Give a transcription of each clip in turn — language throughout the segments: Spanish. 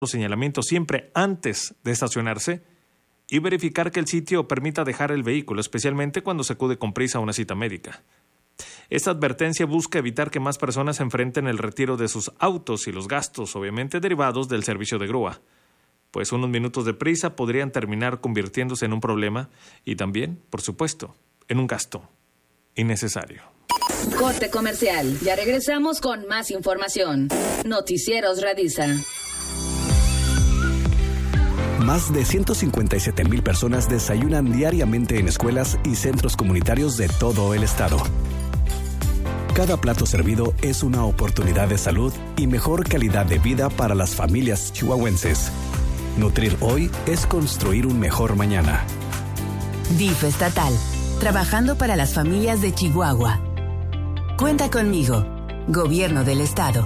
los señalamientos siempre antes de estacionarse y verificar que el sitio permita dejar el vehículo, especialmente cuando se acude con prisa a una cita médica. Esta advertencia busca evitar que más personas enfrenten el retiro de sus autos y los gastos, obviamente derivados del servicio de grúa, pues unos minutos de prisa podrían terminar convirtiéndose en un problema y también, por supuesto, en un gasto innecesario. Corte comercial. Ya regresamos con más información. Noticieros Radisa. Más de 157,000 personas desayunan diariamente en escuelas y centros comunitarios de todo el estado. Cada plato servido es una oportunidad de salud y mejor calidad de vida para las familias chihuahuenses. Nutrir hoy es construir un mejor mañana. DIF estatal, trabajando para las familias de Chihuahua. Cuenta conmigo, Gobierno del Estado.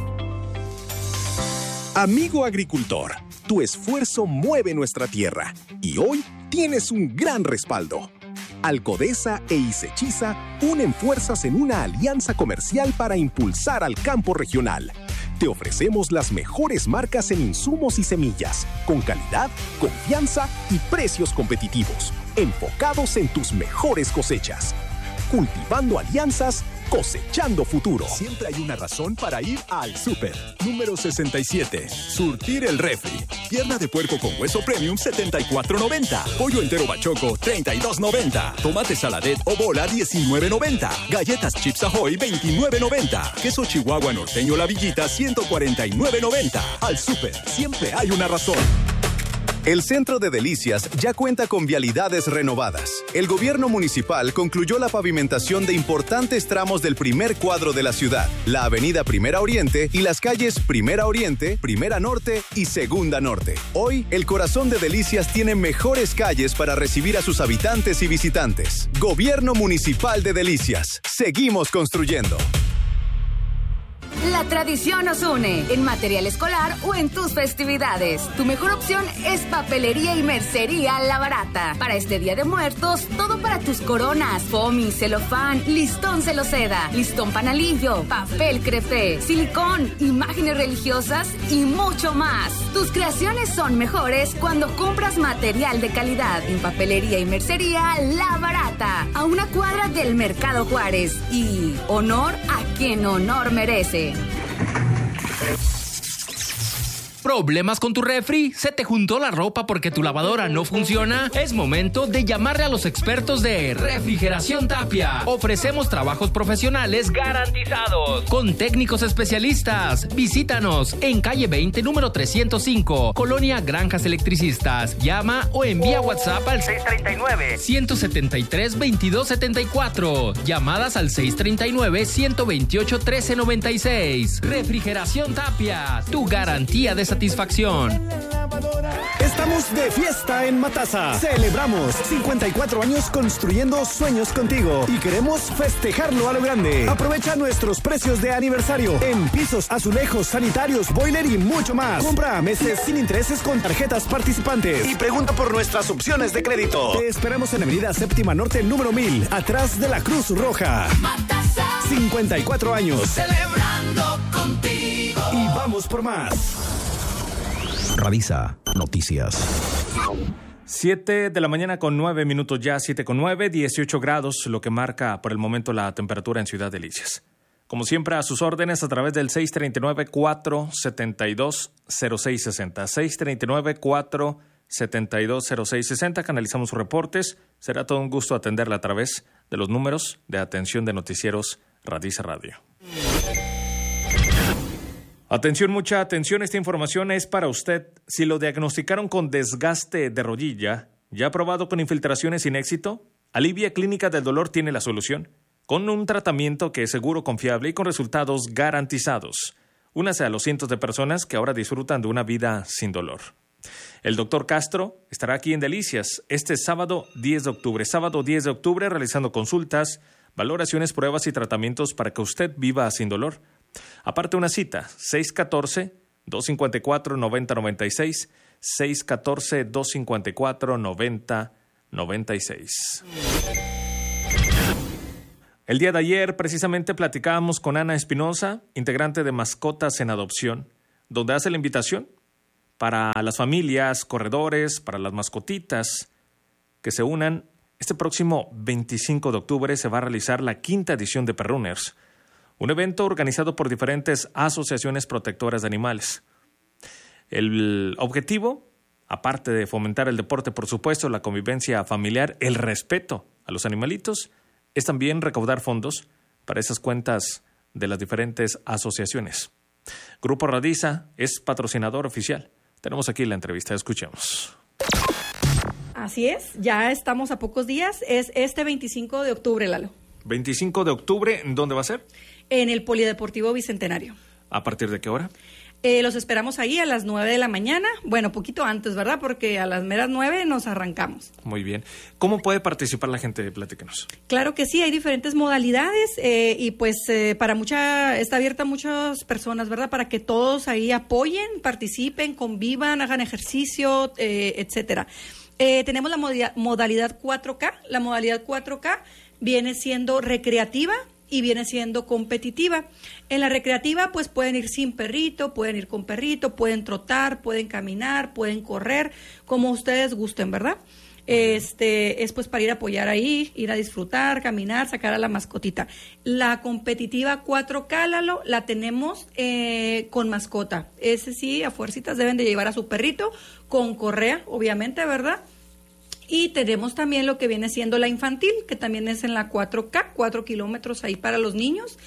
Amigo agricultor, tu esfuerzo mueve nuestra tierra y hoy tienes un gran respaldo. Alcodesa e Isechiza unen fuerzas en una alianza comercial para impulsar al campo regional. Te ofrecemos las mejores marcas en insumos y semillas, con calidad, confianza y precios competitivos, enfocados en tus mejores cosechas. Cultivando alianzas, cosechando futuro. Siempre hay una razón para ir al súper. Número 67. Surtir el refri. Pierna de puerco con hueso premium, $74.90. Pollo entero bachoco, $32.90. Tomate saladet o bola, $19.90. Galletas Chips Ahoy, $29.90. Queso Chihuahua norteño La Villita, $149.90. Al súper, siempre hay una razón. El Centro de Delicias ya cuenta con vialidades renovadas. El gobierno municipal concluyó la pavimentación de importantes tramos del primer cuadro de la ciudad, la avenida Primera Oriente y las calles Primera Oriente, Primera Norte y Segunda Norte. Hoy, el corazón de Delicias tiene mejores calles para recibir a sus habitantes y visitantes. Gobierno Municipal de Delicias. Seguimos construyendo. La tradición nos une en material escolar o en tus festividades. Tu mejor opción es Papelería y Mercería La Barata. Para este Día de Muertos, todo para tus coronas, foamy, celofán, listón celoseda, listón panalillo, papel crepé, silicón, imágenes religiosas y mucho más. Tus creaciones son mejores cuando compras material de calidad en Papelería y Mercería La Barata, a una cuadra del Mercado Juárez. Y honor a quien honor merece. ¿Problemas con tu refri? ¿Se te juntó la ropa porque tu lavadora no funciona? Es momento de llamarle a los expertos de Refrigeración Tapia. Ofrecemos trabajos profesionales garantizados con técnicos especialistas. Visítanos en calle 20, número 305, Colonia Granjas Electricistas. Llama o envía WhatsApp al 639-173-2274. Llamadas al 639-128-1396. Refrigeración Tapia, tu garantía de satisfacción. Estamos de fiesta en Matasa. Celebramos 54 años construyendo sueños contigo y queremos festejarlo a lo grande. Aprovecha nuestros precios de aniversario en pisos, azulejos, sanitarios, boiler y mucho más. Compra meses sin intereses con tarjetas participantes y pregunta por nuestras opciones de crédito. Te esperamos en Avenida Séptima Norte, número 1000, atrás de la Cruz Roja. Matasa. 54 años. Celebrando contigo. Y vamos por más. Radisa Noticias. 7 de la mañana con 9 minutos ya, 7:09, 18 grados, lo que marca por el momento la temperatura en Ciudad Delicias. Como siempre, a sus órdenes a través del 639-472-0660. 639-472-0660. Canalizamos sus reportes. Será todo un gusto atenderla a través de los números de atención de noticieros Radisa Radio. Atención, mucha atención, esta información es para usted. Si lo diagnosticaron con desgaste de rodilla, ya probado con infiltraciones sin éxito, Alivia Clínica del Dolor tiene la solución, con un tratamiento que es seguro, confiable y con resultados garantizados. Únase a los cientos de personas que ahora disfrutan de una vida sin dolor. El doctor Castro estará aquí en Delicias este sábado 10 de octubre. Sábado 10 de octubre realizando consultas, valoraciones, pruebas y tratamientos para que usted viva sin dolor. Aparte una cita, 614-254-9096, 614-254-9096. El día de ayer precisamente platicábamos con Ana Espinosa, integrante de Mascotas en Adopción, donde hace la invitación para las familias, corredores, para las mascotitas que se unan. Este próximo 25 de octubre se va a realizar la 5ª edición de Perrunners, un evento organizado por diferentes asociaciones protectoras de animales. El objetivo, aparte de fomentar el deporte, por supuesto, la convivencia familiar, el respeto a los animalitos, es también recaudar fondos para esas cuentas de las diferentes asociaciones. Grupo Radiza es patrocinador oficial. Tenemos aquí la entrevista, escuchemos. Así es, ya estamos a pocos días, es este 25 de octubre, Lalo. 25 de octubre, ¿dónde va a ser? En el Polideportivo Bicentenario. ¿A partir de qué hora? Los esperamos ahí a las 9 de la mañana, bueno, poquito antes, ¿verdad? Porque a las meras 9 nos arrancamos. Muy bien. ¿Cómo puede participar la gente? Platíquenos. Claro que sí, hay diferentes modalidades y pues está abierta a muchas personas, ¿verdad? Para que todos ahí apoyen, participen, convivan, hagan ejercicio, etcétera. Tenemos la modalidad 4K. La modalidad 4K viene siendo recreativa y viene siendo competitiva. En la recreativa, pues pueden ir sin perrito, pueden ir con perrito, pueden trotar, pueden caminar, pueden correr, como ustedes gusten, ¿verdad? Es pues para ir a apoyar ahí, ir a disfrutar, caminar, sacar a la mascotita. La competitiva 4K, Lalo, la tenemos con mascota. Ese sí, a fuercitas deben de llevar a su perrito, con correa, obviamente, ¿verdad? Y tenemos también lo que viene siendo la infantil, que también es en la 4K, 4 kilómetros ahí para los niños.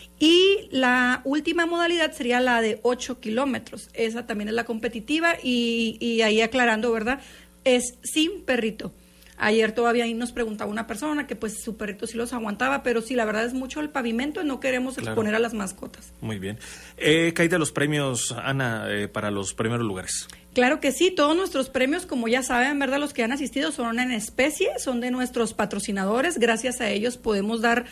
Y la última modalidad sería la de 8 kilómetros. Esa también es la competitiva y ahí aclarando, ¿verdad? Es sin perrito. Ayer todavía ahí nos preguntaba una persona que pues su perrito sí los aguantaba, pero sí, la verdad es mucho el pavimento y no queremos exponer a las mascotas. Muy bien. ¿Qué hay de los premios, Ana, para los primeros lugares? Claro que sí, todos nuestros premios, como ya saben, ¿verdad? Los que han asistido son en especie, son de nuestros patrocinadores. Gracias a ellos podemos dar,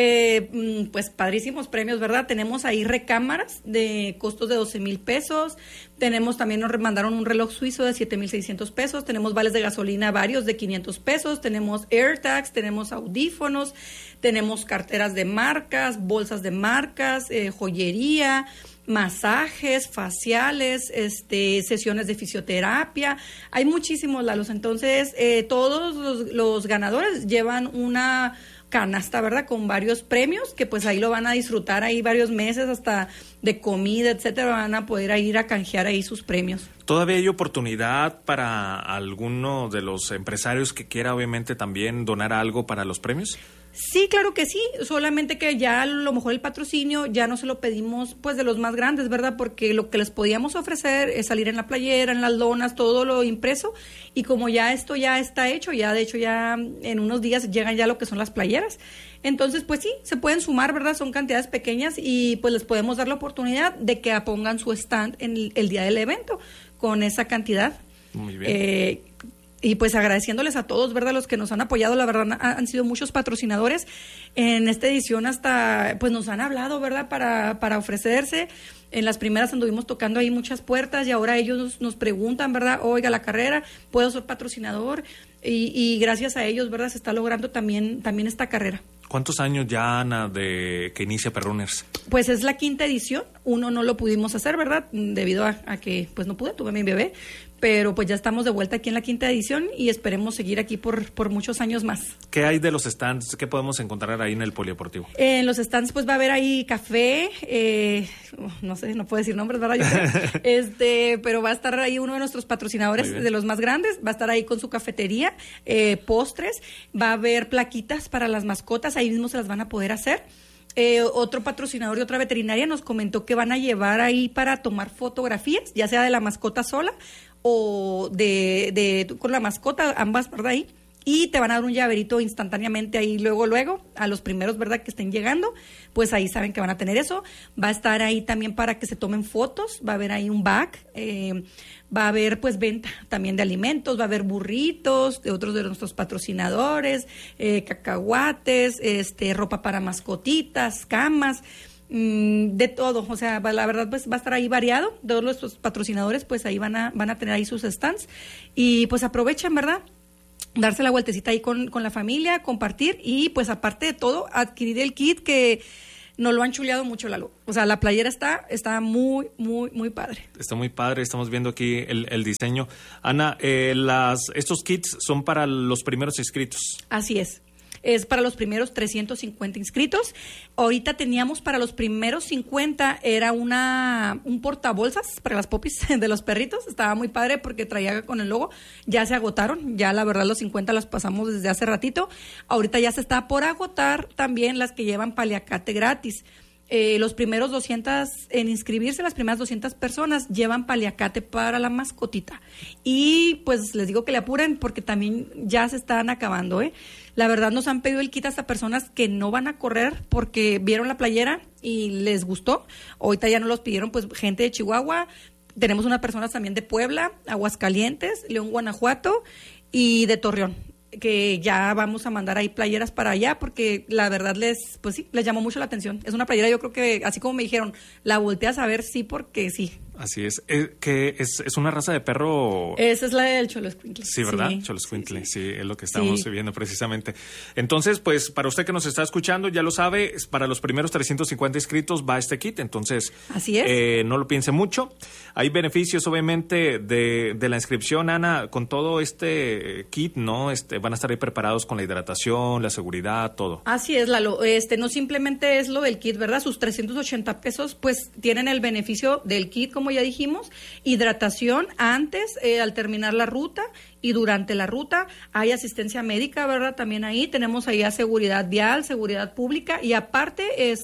pues, padrísimos premios, ¿verdad? Tenemos ahí recámaras de costos de 12,000 pesos. Tenemos también, nos mandaron un reloj suizo de 7,600 pesos. Tenemos vales de gasolina varios de 500 pesos. Tenemos AirTags, tenemos audífonos, tenemos carteras de marcas, bolsas de marcas, joyería, masajes faciales, sesiones de fisioterapia. Hay muchísimos, Lalos. Entonces, todos los ganadores llevan una canasta, ¿verdad? Con varios premios que pues ahí lo van a disfrutar ahí varios meses, hasta de comida, etcétera. Van a poder ir a canjear ahí sus premios. ¿Todavía hay oportunidad para alguno de los empresarios que quiera obviamente también donar algo para los premios? Sí, claro que sí, solamente que ya a lo mejor el patrocinio ya no se lo pedimos pues de los más grandes, ¿verdad? Porque lo que les podíamos ofrecer es salir en la playera, en las lonas, todo lo impreso, y como ya esto ya está hecho, ya de hecho ya en unos días llegan ya lo que son las playeras. Entonces, pues sí, se pueden sumar, ¿verdad? Son cantidades pequeñas y pues les podemos dar la oportunidad de que pongan su stand en el día del evento con esa cantidad. Muy bien. Y pues agradeciéndoles a todos, ¿verdad? Los que nos han apoyado, la verdad han sido muchos patrocinadores. En esta edición hasta, pues nos han hablado, ¿verdad? Para ofrecerse. En las primeras anduvimos tocando ahí muchas puertas y ahora ellos nos preguntan, ¿verdad? Oiga, la carrera, ¿puedo ser patrocinador? Y gracias a ellos, ¿verdad? Se está logrando también esta carrera. ¿Cuántos años ya, Ana, de que inicia Perrunners? Pues es la 5ª edición. Uno no lo pudimos hacer, ¿verdad? Debido a que pues no pude, tuve a mi bebé. Pero pues ya estamos de vuelta aquí en la 5ª edición y esperemos seguir aquí por muchos años más. ¿Qué hay de los stands? ¿Qué podemos encontrar ahí en el polideportivo? En los stands pues va a haber ahí café, no sé, no puedo decir nombres, ¿verdad? Yo creo. Pero va a estar ahí uno de nuestros patrocinadores de los más grandes, va a estar ahí con su cafetería, postres, va a haber plaquitas para las mascotas, ahí mismo se las van a poder hacer. Otro patrocinador de otra veterinaria nos comentó que van a llevar ahí para tomar fotografías, ya sea de la mascota sola o de con la mascota, ambas, ¿verdad? Ahí. Y te van a dar un llaverito instantáneamente ahí luego, a los primeros, ¿verdad? Que estén llegando, pues ahí saben que van a tener eso. Va a estar ahí también para que se tomen fotos, va a haber ahí un bag, va a haber pues venta también de alimentos, va a haber burritos de otros de nuestros patrocinadores, cacahuates, ropa para mascotitas, camas, de todo. O sea, la verdad pues va a estar ahí variado. Todos nuestros patrocinadores pues ahí van a tener ahí sus stands y pues aprovechen, ¿verdad? Darse la vueltecita ahí con la familia, compartir y pues aparte de todo adquirir el kit que nos lo han chuleado mucho, Lalo. O sea, la playera está muy, muy, muy padre. Está muy padre, estamos viendo aquí el diseño. Ana, estos kits son para los primeros inscritos. Así es. Es para los primeros 350 inscritos. Ahorita teníamos para los primeros 50, era un portabolsas para las popis de los perritos. Estaba muy padre porque traía con el logo. Ya se agotaron, ya la verdad los 50 los pasamos desde hace ratito. Ahorita ya se está por agotar también las que llevan paliacate gratis. Los primeros 200 en inscribirse, las primeras 200 personas llevan paliacate para la mascotita. Y pues les digo que le apuren porque también ya se están acabando, La verdad nos han pedido el kit hasta personas que no van a correr porque vieron la playera y les gustó. Ahorita ya no los pidieron pues gente de Chihuahua. Tenemos unas personas también de Puebla, Aguascalientes, León, Guanajuato y de Torreón, que ya vamos a mandar ahí playeras para allá porque la verdad les llamó mucho la atención. Es una playera, yo creo que así como me dijeron, la volteas a ver, sí, porque sí. Así es. Que es una raza de perro. Esa es la del Xoloscuincle. Sí, ¿verdad? Sí, Xoloscuincle, sí, es lo que estamos viendo precisamente. Entonces, pues, para usted que nos está escuchando, ya lo sabe, para los primeros 350 inscritos va este kit, entonces... Así es. No lo piense mucho. Hay beneficios, obviamente, de la inscripción, Ana, con todo este kit, ¿no? Van a estar ahí preparados con la hidratación, la seguridad, todo. Así es, Lalo. No simplemente es lo del kit, ¿verdad? Sus 380 pesos, pues, tienen el beneficio del kit, como ya dijimos, hidratación antes, al terminar la ruta y durante la ruta. Hay asistencia médica, ¿verdad? También ahí tenemos ahí a seguridad vial, seguridad pública y aparte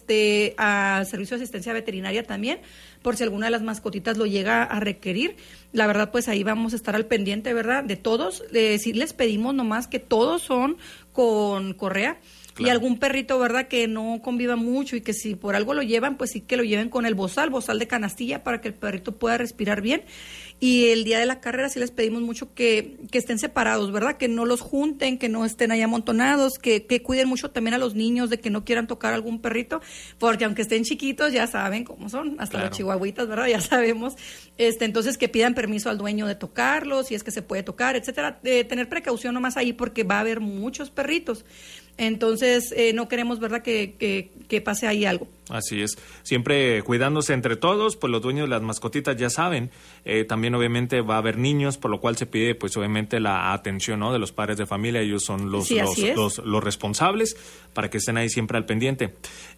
a servicio de asistencia veterinaria también, por si alguna de las mascotitas lo llega a requerir. La verdad, pues ahí vamos a estar al pendiente, ¿verdad? De todos. Sí les pedimos nomás que todos son con correa. Claro. Y algún perrito, ¿verdad?, que no conviva mucho y que si por algo lo llevan, pues sí que lo lleven con el bozal de canastilla para que el perrito pueda respirar bien. Y el día de la carrera sí les pedimos mucho que estén separados, ¿verdad?, que no los junten, que no estén ahí amontonados, que cuiden mucho también a los niños de que no quieran tocar a algún perrito, porque aunque estén chiquitos ya saben cómo son, hasta claro. Los chihuahuitas, ¿verdad?, ya sabemos. Entonces que pidan permiso al dueño de tocarlos, si es que se puede tocar, etcétera. Tener precaución nomás ahí porque va a haber muchos perritos. Entonces, no queremos, ¿verdad?, que pase ahí algo. Así es. Siempre cuidándose entre todos, pues los dueños de las mascotitas ya saben. También, obviamente, va a haber niños, por lo cual se pide, pues, obviamente, la atención, ¿no?, de los padres de familia. Ellos son los responsables para que estén ahí siempre al pendiente.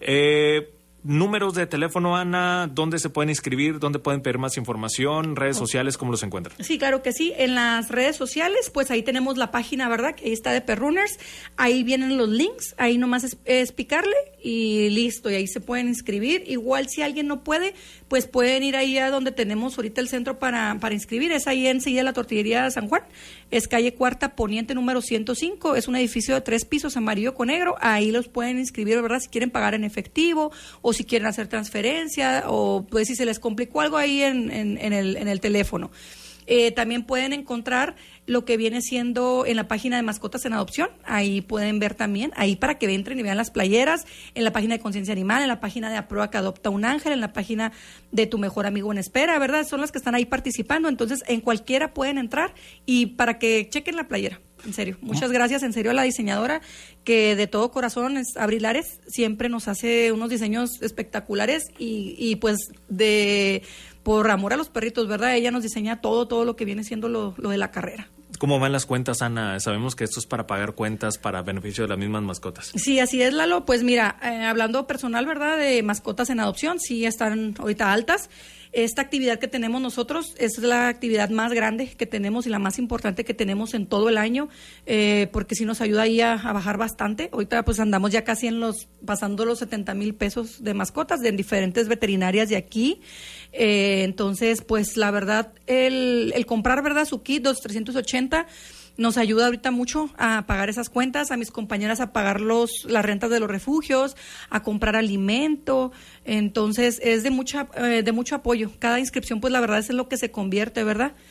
Números de teléfono, Ana, ¿dónde se pueden inscribir? ¿Dónde pueden pedir más información? ¿Redes sociales? ¿Cómo los encuentran? Sí, claro que sí. En las redes sociales, pues ahí tenemos la página, ¿verdad?, que ahí está de Perrunners. Ahí vienen los links. Ahí nomás es picarle y listo. Y ahí se pueden inscribir. Igual si alguien no puede, pues pueden ir ahí a donde tenemos ahorita el centro para inscribir. Es ahí enseguida la Tortillería de San Juan. Es calle Cuarta Poniente número 105. Es un edificio de 3 pisos, amarillo con negro. Ahí los pueden inscribir, ¿verdad?, si quieren pagar en efectivo o si quieren hacer transferencia o pues si se les complicó algo ahí en el teléfono. También pueden encontrar lo que viene siendo en la página de Mascotas en Adopción. Ahí pueden ver también, ahí para que entren y vean las playeras, en la página de Conciencia Animal, en la página de Aprueba que Adopta un Ángel, en la página de Tu Mejor Amigo en Espera, ¿verdad? Son las que están ahí participando. Entonces, en cualquiera pueden entrar y para que chequen la playera. En serio, muchas gracias en serio a la diseñadora que de todo corazón es Abril Ares, siempre nos hace unos diseños espectaculares y pues por amor a los perritos, ¿verdad? Ella nos diseña todo lo que viene siendo lo de la carrera. ¿Cómo van las cuentas, Ana? Sabemos que esto es para pagar cuentas para beneficio de las mismas mascotas. Sí, así es, Lalo. Pues mira, hablando personal, ¿verdad?, de Mascotas en Adopción, sí están ahorita altas. Esta actividad que tenemos nosotros es la actividad más grande que tenemos y la más importante que tenemos en todo el año, porque sí nos ayuda ahí a bajar bastante. Ahorita pues andamos ya casi pasando los 70,000 pesos de mascotas en diferentes veterinarias de aquí. Entonces, pues la verdad, el comprar, ¿verdad?, su kit, 380, nos ayuda ahorita mucho a pagar esas cuentas, a mis compañeras a pagar las rentas de los refugios, a comprar alimento. Entonces es de mucho apoyo. Cada inscripción, pues la verdad es en lo que se convierte, ¿verdad?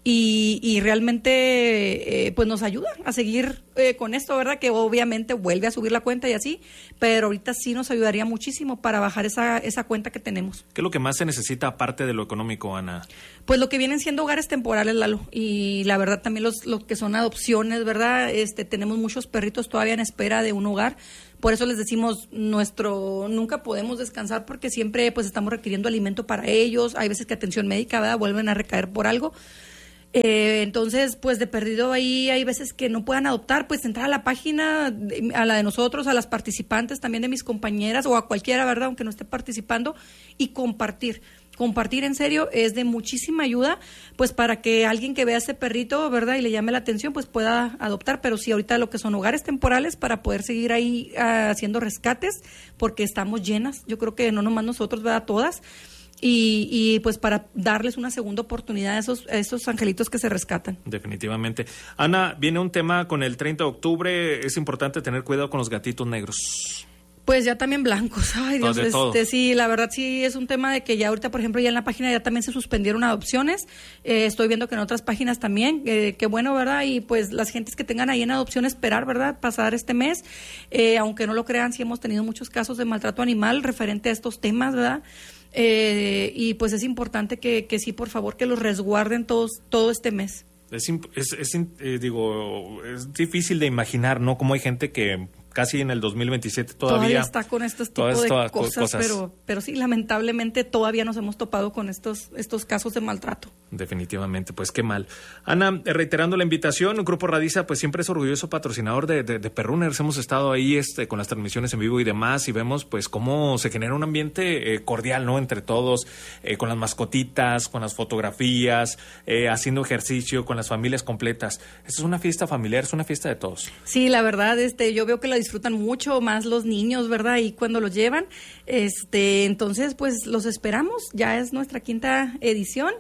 y realmente pues nos ayuda a seguir con esto, ¿verdad? Que obviamente vuelve a subir la cuenta y así, pero ahorita sí nos ayudaría muchísimo para bajar esa cuenta que tenemos. ¿Qué es lo que más se necesita aparte de lo económico, Ana? Pues lo que vienen siendo hogares temporales, Lalo, y la verdad también lo que son adopciones, ¿verdad? Tenemos muchos perritos todavía en espera de un hogar. Por eso les decimos, nunca podemos descansar porque siempre pues estamos requiriendo alimento para ellos. Hay veces que atención médica, ¿verdad? Vuelven a recaer por algo. Entonces, pues de perdido ahí hay veces que no puedan adoptar, pues entrar a la página, a la de nosotros, a las participantes también de mis compañeras o a cualquiera, ¿verdad? Aunque no esté participando, y compartir. Compartir en serio es de muchísima ayuda, pues para que alguien que vea a ese perrito, ¿verdad? Y le llame la atención, pues pueda adoptar. Pero sí, ahorita lo que son hogares temporales para poder seguir ahí haciendo rescates, porque estamos llenas. Yo creo que no nomás nosotros, ¿verdad? Todas. Y pues para darles una segunda oportunidad a esos angelitos que se rescatan. Definitivamente. Ana, viene un tema con el 30 de octubre. Es importante tener cuidado con los gatitos negros. Pues ya también blancos, ay Dios, sí, la verdad sí es un tema de que ya ahorita, por ejemplo, ya en la página ya también se suspendieron adopciones, estoy viendo que en otras páginas también, qué bueno, ¿verdad? Y pues las gentes que tengan ahí en adopción esperar, ¿verdad? Pasar este mes, aunque no lo crean, sí hemos tenido muchos casos de maltrato animal referente a estos temas, ¿verdad? Y pues es importante que sí, por favor, que los resguarden todo este mes. Es difícil de imaginar, ¿no? Cómo hay gente que casi en el 2027 todavía está con estos tipos de cosas. Pero sí, lamentablemente todavía nos hemos topado con estos casos de maltrato. Definitivamente, pues qué mal. Ana, reiterando la invitación, el Grupo Radiza pues siempre es orgulloso patrocinador de Perrunners. Hemos estado ahí con las transmisiones en vivo y demás, y vemos pues cómo se genera un ambiente cordial, ¿no? Entre todos, con las mascotitas, con las fotografías, haciendo ejercicio, con las familias completas. Esto es una fiesta familiar, es una fiesta de todos. Sí, la verdad, yo veo que la disfrutan mucho más los niños, ¿verdad? Y cuando los llevan, entonces pues los esperamos, ya es nuestra 5ª edición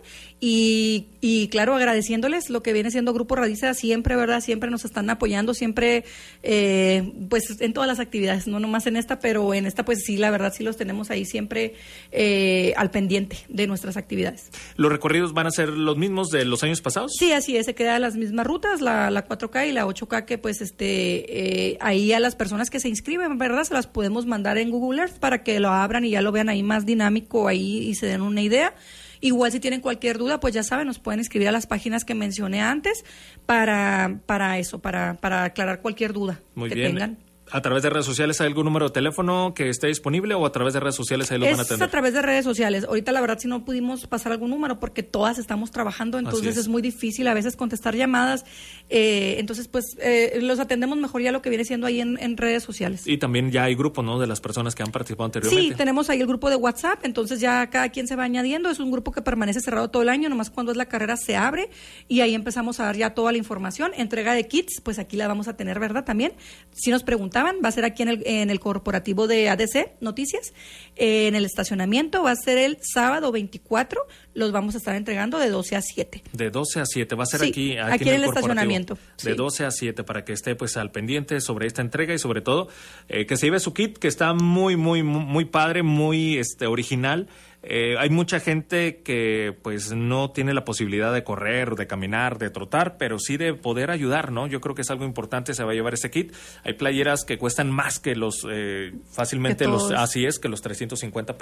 y claro, agradeciéndoles lo que viene siendo Grupo Radiza siempre, ¿verdad? Siempre nos están apoyando, siempre pues en todas las actividades, no nomás en esta, pero en esta pues sí, la verdad sí los tenemos ahí siempre al pendiente de nuestras actividades. ¿Los recorridos van a ser los mismos de los años pasados? Sí, así es, se quedan las mismas rutas, la 4K y la 8K, que pues ahí a las personas que se inscriben, ¿verdad? Se las podemos mandar en Google Earth para que lo abran y ya lo vean ahí más dinámico ahí y se den una idea. Igual si tienen cualquier duda, pues ya saben, nos pueden escribir a las páginas que mencioné antes para eso, para aclarar cualquier duda que tengan. ¿A través de redes sociales hay algún número de teléfono que esté disponible o a través de redes sociales ahí lo van a atender? Es a través de redes sociales. Ahorita la verdad sí no pudimos pasar algún número porque todas estamos trabajando, entonces es muy difícil a veces contestar llamadas. Entonces pues los atendemos mejor ya lo que viene siendo ahí en redes sociales. Y también ya hay grupo, ¿no? De las personas que han participado anteriormente. Sí, tenemos ahí el grupo de WhatsApp, entonces ya cada quien se va añadiendo. Es un grupo que permanece cerrado todo el año, nomás cuando es la carrera se abre y ahí empezamos a dar ya toda la información. Entrega de kits, pues aquí la vamos a tener, ¿verdad? También, si nos preguntaban, va a ser aquí en el corporativo de ADC Noticias, en el estacionamiento, va a ser el sábado 24, los vamos a estar entregando de 12 a 7. De 12 a 7, va a ser sí, aquí en el estacionamiento. De 12 a 7, para que esté pues al pendiente sobre esta entrega y sobre todo que se lleve su kit, que está muy, muy, muy padre, muy original. Hay mucha gente que pues no tiene la posibilidad de correr, de caminar, de trotar, pero sí de poder ayudar, ¿no? Yo creo que es algo importante, se va a llevar ese kit. Hay playeras que cuestan más que los fácilmente que los 380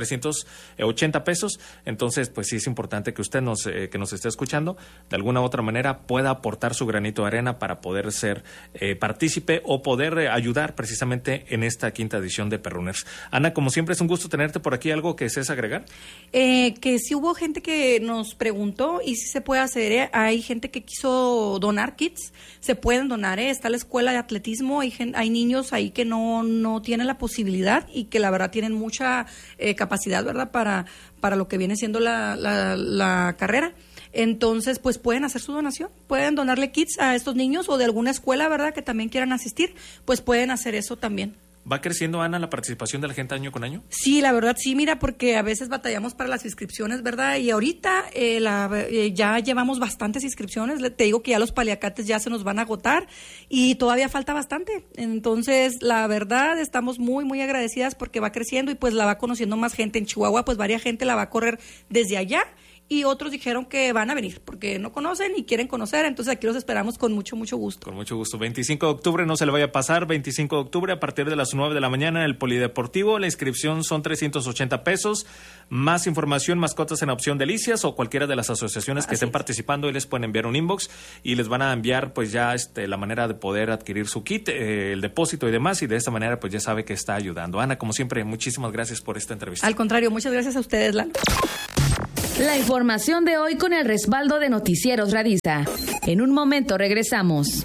pesos. Entonces, pues sí es importante que usted que nos esté escuchando, de alguna u otra manera pueda aportar su granito de arena para poder ser partícipe o poder ayudar precisamente en esta 5ª edición de Perrunners. Ana, como siempre es un gusto tenerte por aquí. ¿Algo que desees agregar? Que sí hubo gente que nos preguntó y sí se puede hacer, hay gente que quiso donar kits, se pueden donar, está la escuela de atletismo, hay niños ahí que no tienen la posibilidad y que la verdad tienen mucha capacidad, ¿verdad? Para lo que viene siendo la carrera. Entonces, pues pueden hacer su donación, pueden donarle kits a estos niños o de alguna escuela, ¿verdad? Que también quieran asistir, pues pueden hacer eso también. ¿Va creciendo, Ana, la participación de la gente año con año? Sí, la verdad sí, mira, porque a veces batallamos para las inscripciones, ¿verdad? Y ahorita ya llevamos bastantes inscripciones, te digo que ya los paliacates ya se nos van a agotar y todavía falta bastante. Entonces, la verdad, estamos muy, muy agradecidas porque va creciendo y pues la va conociendo más gente. En Chihuahua, pues varia gente la va a correr desde allá y otros dijeron que van a venir porque no conocen y quieren conocer, entonces aquí los esperamos con mucho gusto. Con mucho gusto. 25 de octubre, no se le vaya a pasar, 25 de octubre a partir de las 9 de la mañana en el Polideportivo. La inscripción son 380 pesos. Más información, mascotas en Opción Delicias o cualquiera de las asociaciones que estén participando, y les pueden enviar un inbox y les van a enviar pues ya la manera de poder adquirir su kit, el depósito y demás, y de esta manera pues ya sabe que está ayudando. Ana, como siempre, muchísimas gracias por esta entrevista. Al contrario, muchas gracias a ustedes, Lalo. La información de hoy con el respaldo de Noticieros Radisa. En un momento regresamos.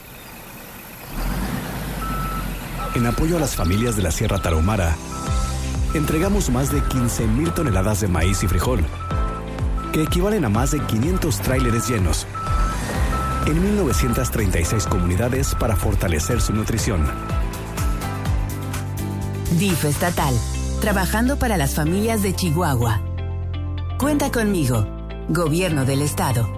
En apoyo a las familias de la Sierra Tarahumara, entregamos más de 15,000 toneladas de maíz y frijol, que equivalen a más de 500 tráileres llenos, en 1,936 comunidades para fortalecer su nutrición. DIF estatal, trabajando para las familias de Chihuahua. Cuenta conmigo, Gobierno del Estado.